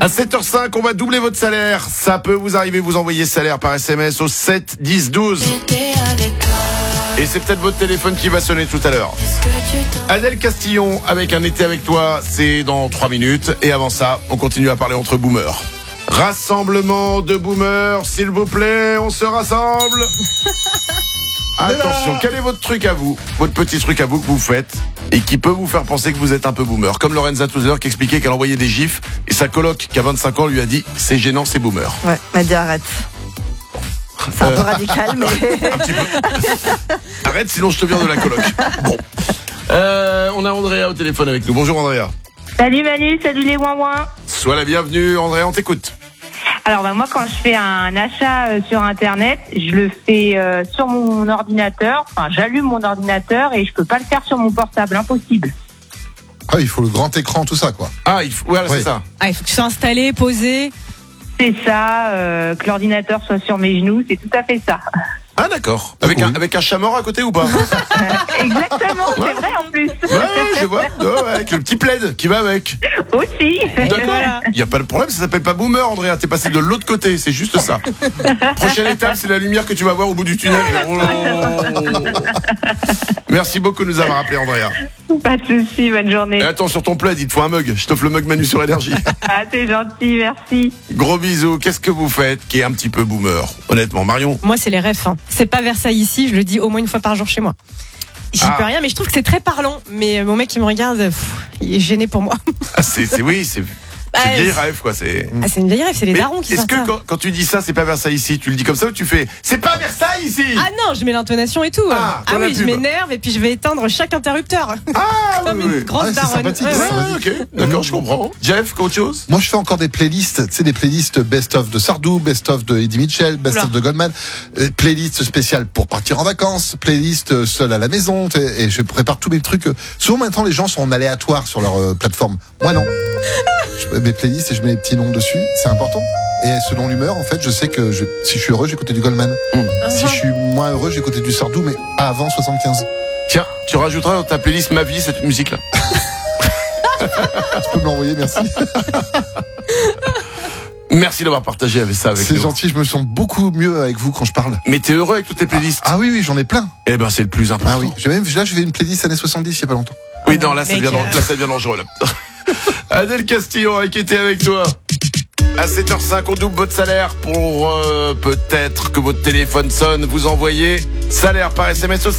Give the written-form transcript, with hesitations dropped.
À 7h05, on va doubler votre salaire. Ça peut vous arriver, vous envoyez salaire par SMS au 7 10 12. Et c'est peut-être votre téléphone qui va sonner tout à l'heure. Adèle Castillon avec un été avec toi, c'est dans 3 minutes. Et avant ça, on continue à parler entre boomers. Rassemblement de boomers, s'il vous plaît, on se rassemble. Attention, quel est votre truc à vous, votre petit truc à vous que vous faites et qui peut vous faire penser que vous êtes un peu boomer? Comme Lorenza tout à l'heure qui expliquait qu'elle envoyait des gifs et sa coloc qui a 25 ans lui a dit c'est gênant, c'est boomer. Ouais, m'a dit arrête. C'est un peu radical, mais... Un petit peu. Arrête, sinon je te vire de la coloc. Bon. On a Andrea au téléphone avec nous. Bonjour Andrea. Salut Manu, salut les ouin-ouin. Sois la bienvenue Andrea, on t'écoute. Alors moi quand je fais un achat sur internet, je le fais sur mon ordinateur, enfin j'allume mon ordinateur et je peux pas le faire sur mon portable, impossible. Ah, il faut le grand écran, tout ça, quoi. Ah, voilà, Oui. c'est ça. Ah, il faut que tu sois installé, posé. C'est ça, que l'ordinateur soit sur mes genoux, c'est tout à fait ça. Ah d'accord. Avec un chat mort à côté ou pas? Exactement, c'est vrai en plus. Ouais, je vois. Ouais, avec le petit plaid qui va avec. Aussi. D'accord. Voilà. Il n'y a pas de problème, ça s'appelle pas boomer, Andrea. T'es passé de l'autre côté, c'est juste ça. Prochaine étape, c'est la lumière que tu vas voir au bout du tunnel. Oh. Merci beaucoup de nous avoir appelé, Andrea. Pas de soucis, bonne journée. Et attends, sur ton plaid, il te faut un mug. Je t'offre le mug Manu sur Énergie. Ah, c'est gentil, merci. Gros bisous. Qu'est-ce que vous faites qui est un petit peu boomer? Honnêtement, Marion. Moi, c'est les refs. Hein. C'est pas Versailles ici, je le dis au moins une fois par jour chez moi. J'y peux rien, mais je trouve que c'est très parlant. Mais mon mec qui me regarde, il est gêné pour moi. Ah, c'est vieille rêve, quoi. C'est une vieille rêve, c'est les Mais darons qui est-ce sortent que ça. quand tu dis ça, c'est pas Versailles ici, tu le dis comme ça ou tu fais c'est pas Versailles ici? Ah non, je mets l'intonation et tout. Ah, comme la oui, je pub. m'énerve et puis je vais éteindre chaque interrupteur. Ah, Comme oui. une grande c'est daronne. sympathique, Ouais, c'est ouais. sympathique. Ok, d'accord, je comprends. Jeff, autre chose? Moi, je fais encore des playlists, tu sais, des playlists best-of de Sardou, best-of de Eddie Mitchell, best-of de Goldman, playlists spéciales pour partir en vacances, playlists seul à la maison, et je prépare tous mes trucs. Souvent, maintenant, les gens sont en aléatoire sur leur plateforme. Moi, non. Je mets mes playlists et je mets les petits noms dessus, c'est important. Et selon l'humeur, en fait, je sais que si je suis heureux, j'écoute du Goldman. Si je suis moins heureux, j'écoute du Sardou, mais pas avant 75. Tiens, tu rajouteras dans ta playlist Ma vie cette musique-là. Tu peux me l'envoyer, merci. Merci d'avoir partagé avec ça avec C'est nous. gentil, je me sens beaucoup mieux avec vous quand je parle. Mais t'es heureux avec toutes tes playlists? Ah oui, j'en ai plein. Eh ben, c'est le plus important. Ah oui, là, je fais une playlist années 70 il y a pas longtemps. Oui, non, là, ça Mec, devient dangereux, là. Adèle Castillon, qui était avec toi. À 7h05, on double votre salaire pour peut-être que votre téléphone sonne. Vous envoyez salaire par SMS au